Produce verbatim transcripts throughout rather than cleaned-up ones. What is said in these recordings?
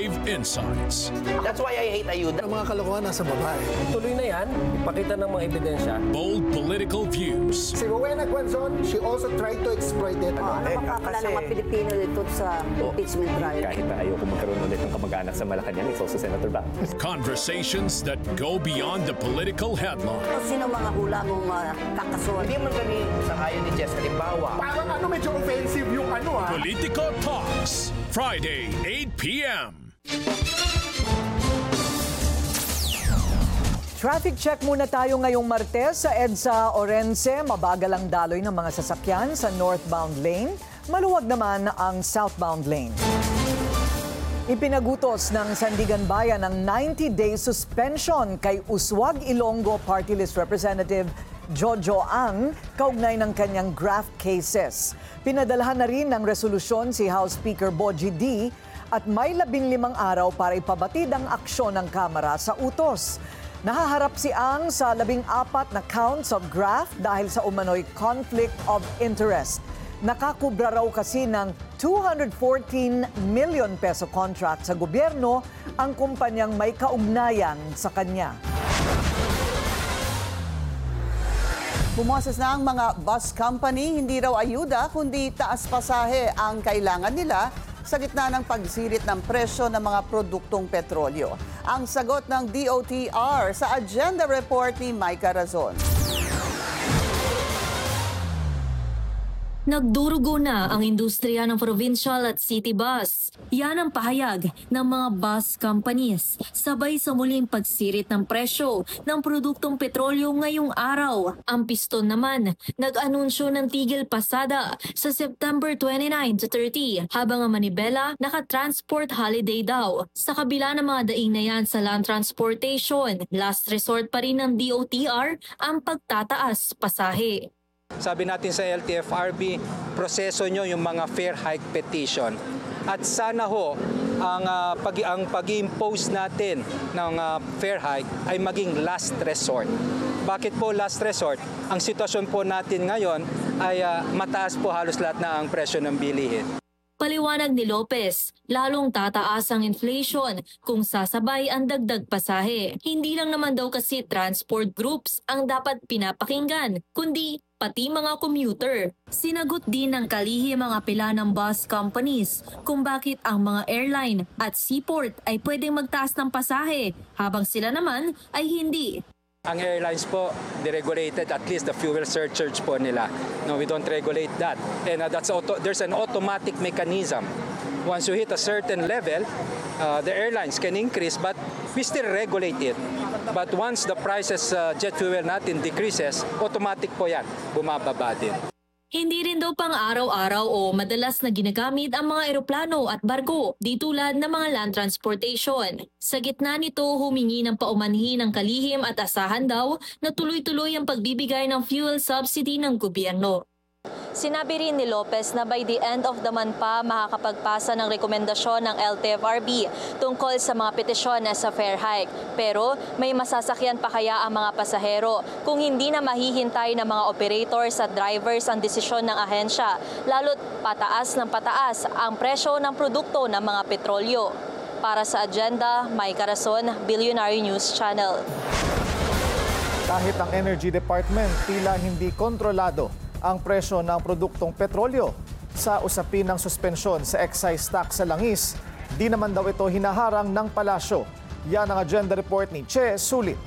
Brave insights. That's why I hate ayuda. Ang mga kalokohan nasa babae. Tuloy na yan, ipakita ng mga ebidensya. Bold political views. Si Rowena Guanzon, she also tried to exploit it. Ah, Ano makakala ng mga Pilipino dito sa impeachment trial? Kahit na ayoko magkaroon ulit ng kamag-anak sa Malacanang, it's also Senator Bang. Conversations that go beyond the political headline. Sino mga hula mong uh, kakasuhan? Hindi man kami sangayon ni Jess. Halimbawa, Parang ano, medyo offensive yung ano ah. Politico Talks, Friday, eight p.m. Traffic check muna tayo ngayong Martes sa EDSA Orense. Mabagal ang daloy ng mga sasakyan sa northbound lane. Maluwag naman ang southbound lane. Ipinagutos ng Sandigan Bayan ang ninety-day suspension kay Uswag Ilonggo Party List Representative Jojo Ang kaugnay ng kanyang graft cases. Pinadalhan na rin ng resolusyon si House Speaker Bogie D at may labing limang araw para ipabatid ang aksyon ng Kamara sa utos. Nahaharap si Ang sa labing apat na counts of graft dahil sa umano'y conflict of interest. Nakakubra raw kasi ng two hundred fourteen million peso contract sa gobyerno ang kumpanyang may kaugnayan sa kanya. Bumoses na ang mga bus company, hindi raw ayuda kundi taas pasahe ang kailangan nila sa gitna ng pagsirit ng presyo ng mga produktong petrolyo. Ang sagot ng D O T R sa agenda report ni Micah Razon. Nagdurugo na ang industriya ng provincial at city bus. Yan ang pahayag ng mga bus companies. Sabay sa muling pagsirit ng presyo ng produktong petrolyo ngayong araw. Ang piston naman, nag-anunsyo ng tigil pasada sa September twenty-nine to thirty habang ang Manibela naka-transport holiday daw. Sa kabila ng mga daing na yan sa land transportation, last resort pa rin ng D O T R ang pagtataas pasahe. Sabi natin sa L T F R B, proseso nyo yung mga fair hike petition. At sana ho, ang, uh, pag, ang pag-impose natin ng uh, fair hike ay maging last resort. Bakit po last resort? Ang sitwasyon po natin ngayon ay uh, mataas po halos lahat na ang presyo ng bilihin. Paliwanag ni Lopez, lalong tataas ang inflation kung sasabay ang dagdag pasahe. Hindi lang naman daw kasi transport groups ang dapat pinapakinggan, kundi pati mga commuter. Sinagot din ng kalihim ang apela ng bus companies kung bakit ang mga airline at seaport ay pwedeng magtaas ng pasahe habang sila naman ay hindi. Ang airlines po, deregulated, at least the fuel surcharge po nila. No, we don't regulate that. And uh, that's auto, there's an automatic mechanism. Once you hit a certain level, uh, the airlines can increase, but we still regulate it. But once the prices uh, jet fuel natin decreases, automatic po yan, bumababa din. Hindi rin daw pang araw-araw o madalas na ginagamit ang mga eroplano at barko, di tulad ng mga land transportation. Sa gitna nito, humingi ng paumanhin ng kalihim at asahan daw na tuloy-tuloy ang pagbibigay ng fuel subsidy ng gobyerno. Sinabi rin ni Lopez na by the end of the month pa makakapagpasa ng rekomendasyon ng L T F R B tungkol sa mga petisyon sa fair hike. Pero may masasakyan pa kaya ang mga pasahero kung hindi na mahihintay ng mga operators at drivers ang desisyon ng ahensya, lalo't pataas ng pataas ang presyo ng produkto ng mga petrolyo. Para sa agenda, Micah Razon, Billionaire News Channel. Kahit ang Energy Department tila hindi kontrolado ang presyo ng produktong petrolyo sa usapin ng suspensyon sa excise tax sa langis. Di naman daw ito hinaharang ng palasyo. Yan ang agenda report ni Che Sulit.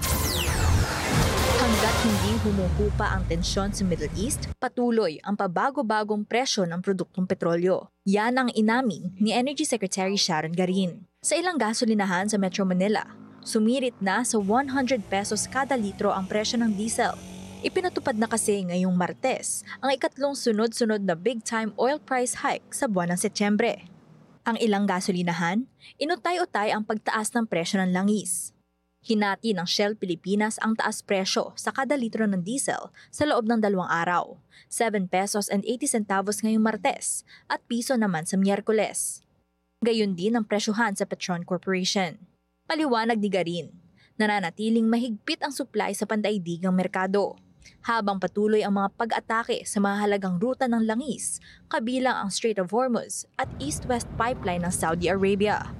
Hanggat hindi humuhupa ang tensyon sa Middle East, patuloy ang pabago-bagong presyo ng produktong petrolyo. Yan ang inamin ni Energy Secretary Sharon Garin. Sa ilang gasolinahan sa Metro Manila, sumirit na sa one hundred pesos kada litro ang presyo ng diesel. Ipinatupad na kasi ngayong Martes ang ikatlong sunod-sunod na big-time oil price hike sa buwan ng Setyembre. Ang ilang gasolinahan, inutay-utay ang pagtaas ng presyo ng langis. Hinati ng Shell Pilipinas ang taas presyo sa kada litro ng diesel sa loob ng dalawang araw, seven pesos and eighty centavos ngayong Martes at piso naman sa Miyerkules. Gayon din ang presyohan sa Petron Corporation. Paliwanag ni Garin, nananatiling mahigpit ang supply sa pandaigdigang merkado, habang patuloy ang mga pag-atake sa mahalagang ruta ng langis, kabilang ang Strait of Hormuz at East-West Pipeline ng Saudi Arabia.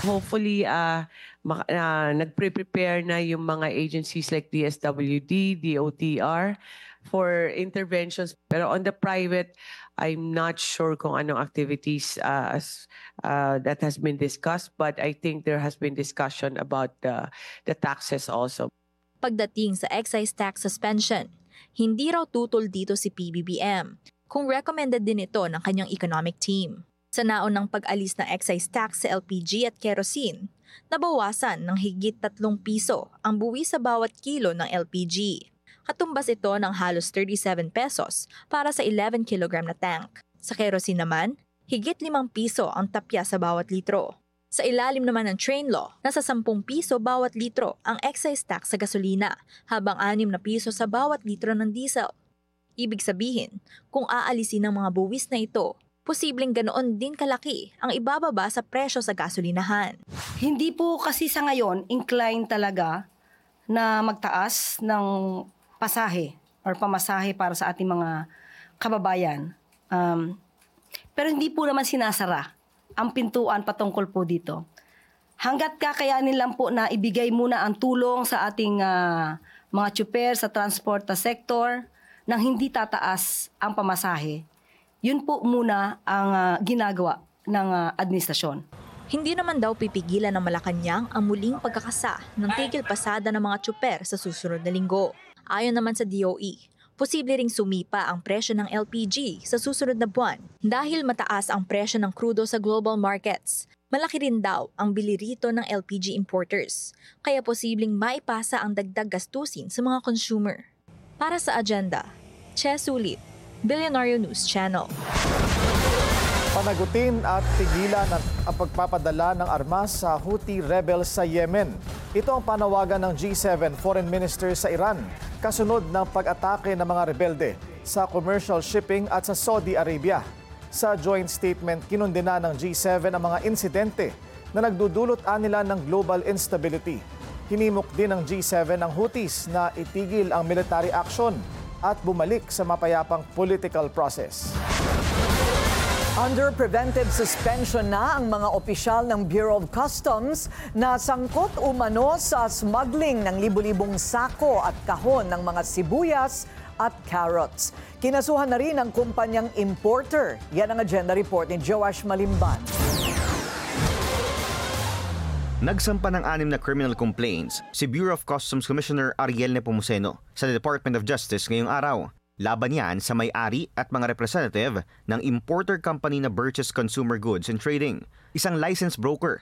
Hopefully, uh, mak- uh, nagpre-prepare na yung mga agencies like D S W D, D O T R for interventions. Pero on the private, I'm not sure kung anong activities uh, as, uh, that has been discussed, but I think there has been discussion about the, the taxes also. Pagdating sa excise tax suspension, hindi raw tutol dito si P B B M, kung recommended din ito ng kanyang economic team. Sa naunang pag-alis ng excise tax sa L P G at kerosene, nabawasan ng higit tatlong piso ang buwis sa bawat kilo ng L P G. Katumbas ito ng halos thirty-seven pesos para sa eleven kilogram na tank. Sa kerosene naman, higit limang piso ang tapya sa bawat litro. Sa ilalim naman ng train law, nasa sampung piso bawat litro ang excise tax sa gasolina, habang anim na piso sa bawat litro ng diesel. Ibig sabihin, kung aalisin ang mga buwis na ito, posibleng ganoon din kalaki ang ibababa sa presyo sa gasolinahan. Hindi po kasi sa ngayon inclined talaga na magtaas ng pasahe or pamasahe para sa ating mga kababayan. Um, pero hindi po naman sinasara ang pintuan patungkol po dito. Hanggat kakayanin lang po na ibigay muna ang tulong sa ating uh, mga tsuper sa transport sector nang hindi tataas ang pamasahe, yun po muna ang uh, ginagawa ng uh, administrasyon. Hindi naman daw pipigilan ng Malacanang ang muling pagkakasa ng tigil pasada ng mga tsuper sa susunod na linggo. Ayon naman sa D O E, posible ring sumipa ang presyo ng L P G sa susunod na buwan dahil mataas ang presyo ng krudo sa global markets. Malaki rin daw ang bili rito ng L P G importers, kaya posibleng maipasa ang dagdag gastusin sa mga consumer. Para sa agenda, Che Sulit, Billionaire News Channel. Panagutin at tigilan ang pagpapadala ng armas sa Houthi rebels sa Yemen. Ito ang panawagan ng G seven foreign ministers sa Iran, kasunod ng pag-atake ng mga rebelde sa commercial shipping at sa Saudi Arabia. Sa joint statement, kinundena ng G seven ang mga insidente na nagdudulot anila ng global instability. Hinimok din ng G seven ang Houthis na itigil ang military action at bumalik sa mapayapang political process. Under preventive suspension na ang mga opisyal ng Bureau of Customs na sangkot umano sa smuggling ng libu-libong sako at kahon ng mga sibuyas at carrots. Kinasuhan na rin ang kumpanyang importer. Yan ang agenda report ni Joash Malimban. Nagsampa ng anim na criminal complaints si Bureau of Customs Commissioner Ariel Nepomuceno sa Department of Justice ngayong araw. Laban yan sa may-ari at mga representative ng importer company na Birches Consumer Goods and Trading, isang licensed broker